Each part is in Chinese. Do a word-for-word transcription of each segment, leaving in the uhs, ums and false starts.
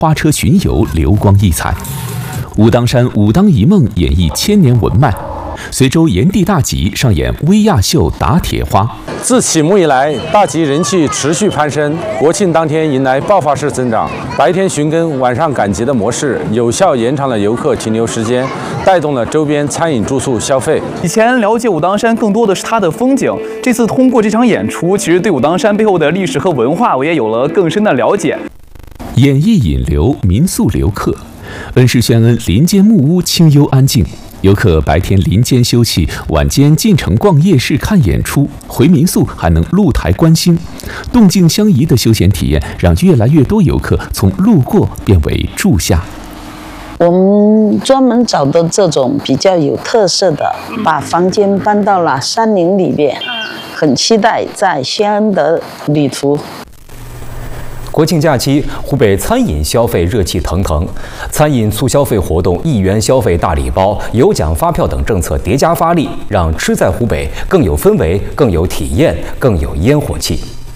花车巡游流光溢彩。武当山武当一梦演绎千年文脉。随州炎帝大吉上演威亚秀打铁花。 自启幕以来，大吉人气持续攀升，国庆当天迎来爆发式增长。白天寻根、晚上赶集的模式，有效延长了游客停留时间，带动了周边餐饮住宿消费。 以前了解武当山更多的是它的风景，这次通过这场演出，其实对武当山背后的历史和文化，我也有了更深的了解。 演艺引流，民宿留客，恩施宣恩林间木屋清幽安静。游客白天林间休憩，晚间进城逛夜市看演出，回民宿还能露台观星，动静相宜的休闲体验让越来越多游客从路过变为住下。 我们专门找的这种比较有特色的，把房间搬到了山林里面，很期待在宣恩的旅途。 国庆假期，湖北餐饮消费热气腾腾，餐饮促消费活动、一元消费大礼包、有奖发票等政策叠加发力，让吃在湖北更有氛围、更有体验、更有烟火气。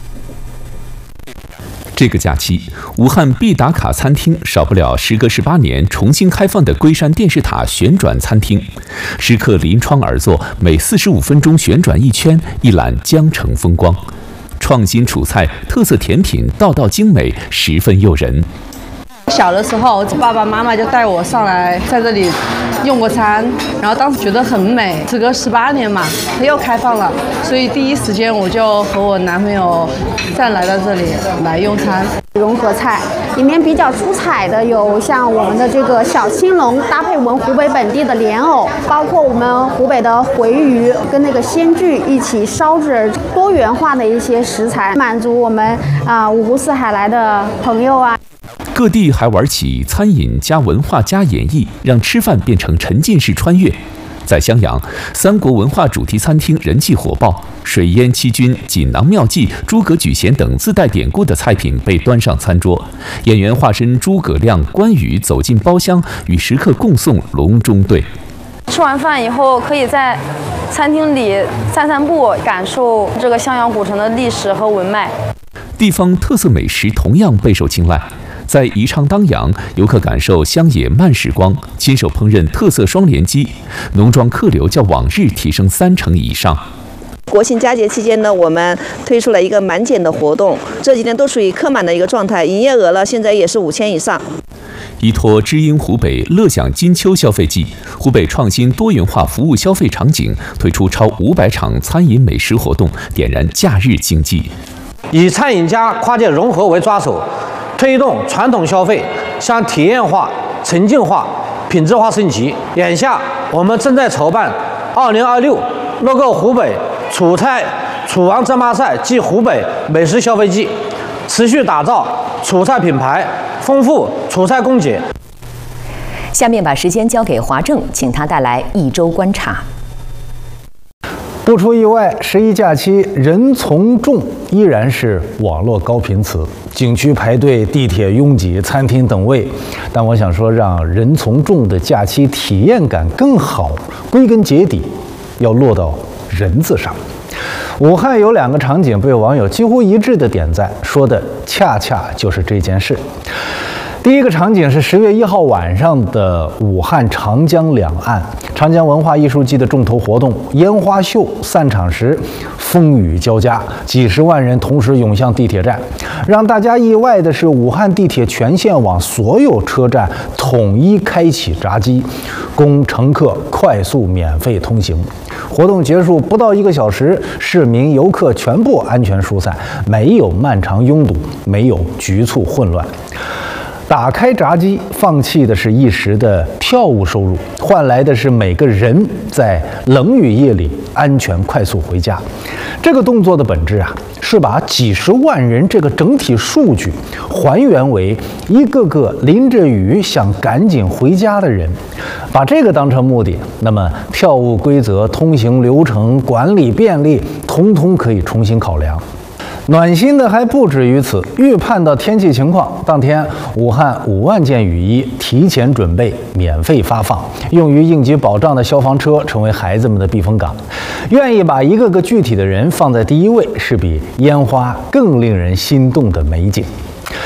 这个假期，武汉必打卡餐厅少不了时隔十八年重新开放的龟山电视塔旋转餐厅，食客临窗而坐，每四十五分钟旋转一圈，一览江城风光。创新楚菜、特色甜品，道道精美，十分诱人。 小的时候，爸爸妈妈就带我上来，在这里用过餐，然后当时觉得很美。时隔十八年嘛，它又开放了，所以第一时间我就和我男朋友再来到这里来用餐。 融合菜里面比较出彩的有像我们的这个小青龙，搭配我们湖北本地的莲藕，包括我们湖北的回鱼跟那个鲜苣一起烧制，多元化的一些食材，满足我们啊、呃、五湖四海来的朋友啊。 各地还玩起餐饮加文化加演绎，让吃饭变成沉浸式穿越。在襄阳，三国文化主题餐厅人气火爆，水淹七军、锦囊妙计、诸葛举贤等自带典故的菜品被端上餐桌，演员化身诸葛亮、关羽走进包厢，与食客共诵隆中对。 吃完饭以后，可以在餐厅里散散步，感受这个襄阳古城的历史和文脉。 地方特色美食同样备受青睐。在宜昌当阳，游客感受乡野慢时光，亲手烹饪特色双连鸡，农庄客流较往日提升三成以上。 国庆佳节期间呢，我们推出了一个满减的活动，这几天都属于客满的一个状态，营业额呢现在也是五千以上。 依托知音湖北乐享金秋消费季，湖北创新多元化服务消费场景，推出超五百场餐饮美食活动，点燃假日经济。 以餐饮加跨界融合为抓手，推动传统消费向体验化、沉浸化、品质化升级。眼下，我们正在筹办二零二六乐购湖北楚菜楚王争霸赛暨湖北美食消费季，持续打造楚菜品牌，丰富楚菜供给。 下面把时间交给华正，请他带来一周观察。 不出意外，十一假期人从众依然是网络高频词，景区排队、地铁拥挤、餐厅等位。但我想说，让人从众的假期体验感更好，归根结底要落到人字上。武汉有两个场景被网友几乎一致的点赞，说的恰恰就是这件事。第一个场景是十月一号晚上的武汉长江两岸，长江文化艺术季的重头活动烟花秀散场时，风雨交加，几十万人同时涌向地铁站。让大家意外的是，武汉地铁全线网所有车站统一开启闸机，供乘客快速免费通行。活动结束不到一个小时，市民游客全部安全疏散，没有漫长拥堵，没有局促混乱。打开闸机，放弃的是一时的票务收入，换来的是每个人在冷雨夜里安全快速回家。这个动作的本质啊，是把几十万人这个整体数据还原为一个个淋着雨想赶紧回家的人。把这个当成目的，那么票务规则、通行流程、管理便利，通通可以重新考量。暖心的还不止于此，预判到天气情况，当天武汉五万件雨衣提前准备，免费发放，用于应急保障的消防车成为孩子们的避风港。愿意把一个个具体的人放在第一位，是比烟花更令人心动的美景。第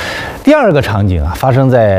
第二个场景啊，发生在